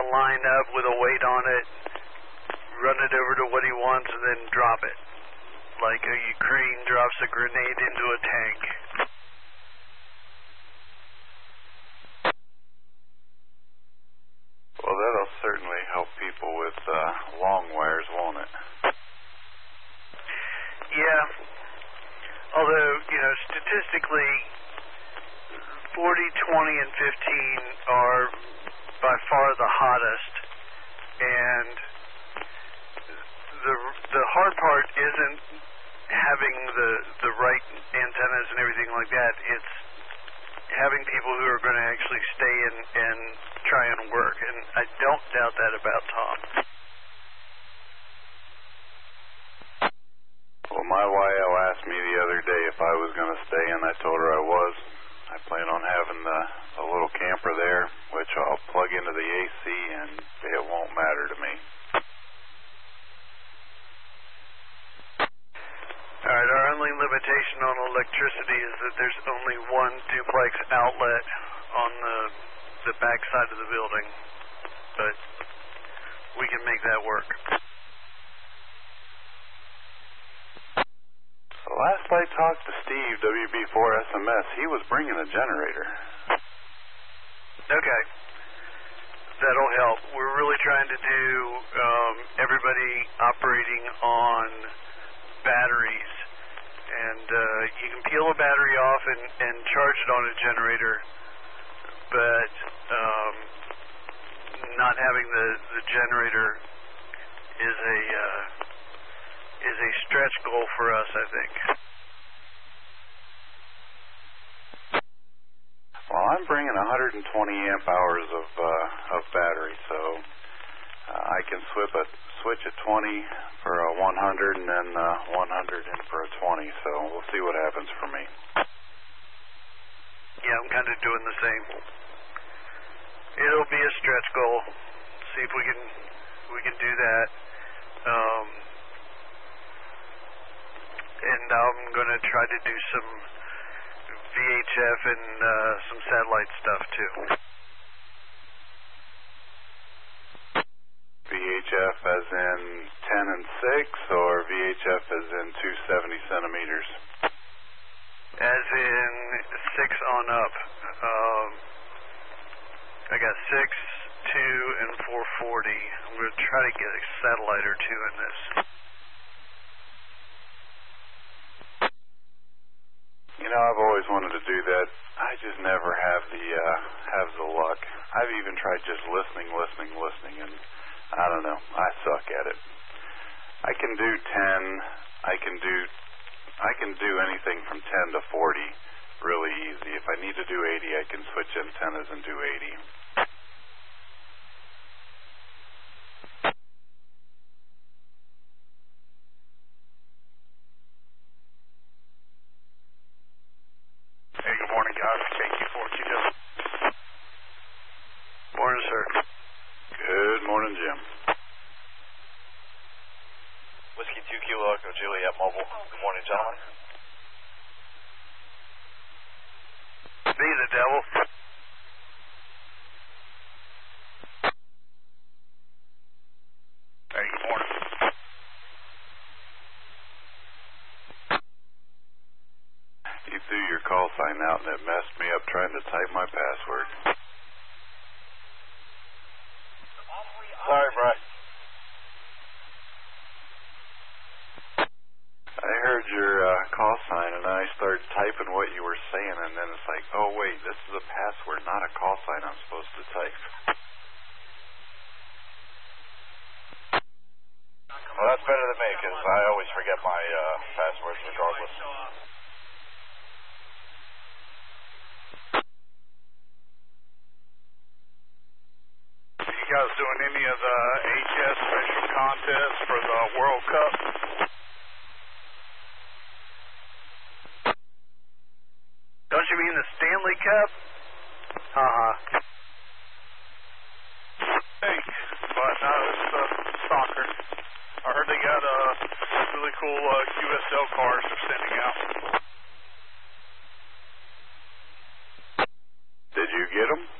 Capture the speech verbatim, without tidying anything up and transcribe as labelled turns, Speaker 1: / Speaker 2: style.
Speaker 1: of line up with a weight on it, run it over to what he wants, and then drop it. Like a Ukraine drops a grenade into a tank.
Speaker 2: Well, that'll certainly help people with uh, long wires, won't it?
Speaker 1: Yeah. Although, you know, statistically, forty, twenty, and fifteen are by far the hottest. And the the hard part isn't having the, the right antennas and everything like that. It's having people who are going to actually stay and, and try and work. And I don't doubt that about Tom.
Speaker 2: Well, my Y L asked me the other day if I was going to stay, and I told her I was. I plan on having the, a little camper there, which I'll plug into the A C, and it won't matter to me.
Speaker 1: All right, our only limitation on electricity is that there's only one duplex outlet on the the back side of the building, but we can make that work.
Speaker 2: So last I talked to Steve, W B four S M S, he was bringing a generator.
Speaker 1: Okay. That'll help. We're really trying to do um, everybody operating on batteries. And uh, you can peel a battery off and, and charge it on a generator, but um, not having the, the generator is a uh, is a stretch goal for us, I think.
Speaker 2: Well, I'm bringing one hundred twenty amp hours of uh, of battery, so uh, I can swip a switch a twenty for a one hundred and then uh, one hundred in for a twenty. So we'll see what happens for me.
Speaker 1: Yeah, I'm kind of doing the same. It'll be a stretch goal. See if we can we can do that. Um, and I'm going to try to do some V H F and uh, some satellite stuff too.
Speaker 2: V H F as in ten and six, or V H F as in two hundred seventy centimeters?
Speaker 1: As in six on up. Um, I got six, two, and four forty. I'm going to try to get a satellite or two in this.
Speaker 2: You know, I've always wanted to do that. I just never have the uh, have the luck. I've even tried just listening, listening, listening, and I don't know. I suck at it. I can do ten. I can do. I can do anything from ten to forty really easy. If I need to do eighty, I can switch antennas and do eighty.
Speaker 3: Hey, good morning, guys. K Q four Q W.
Speaker 1: Morning, sir.
Speaker 2: Good morning, Jim.
Speaker 4: Whiskey two Kilo Echo Juliet Mobile. Good morning, gentlemen.
Speaker 1: Be the devil.
Speaker 3: Hey, good morning.
Speaker 2: You threw your call sign out and it messed me up trying to type my password.
Speaker 4: Sorry, Brett.
Speaker 2: I heard your uh, call sign and I started typing what you were saying, and then it's like, oh wait, this is a password, not a call sign I'm supposed to type.
Speaker 4: Well, that's better than me, because I always forget my uh, passwords regardless.
Speaker 3: You guys doing any of the H S special contests for the World Cup?
Speaker 1: Don't you mean the Stanley Cup? Uh-huh.
Speaker 3: Hey, but no, it's uh, soccer. I heard they got uh, really cool uh, U S L cars they're sending out.
Speaker 2: Did you get them?